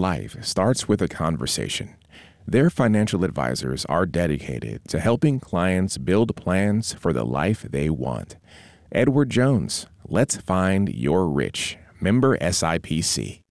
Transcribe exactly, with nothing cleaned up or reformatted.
life starts with a conversation. Their financial advisors are dedicated to helping clients build plans for the life they want. Edward Jones, let's find your rich. Member S I P C.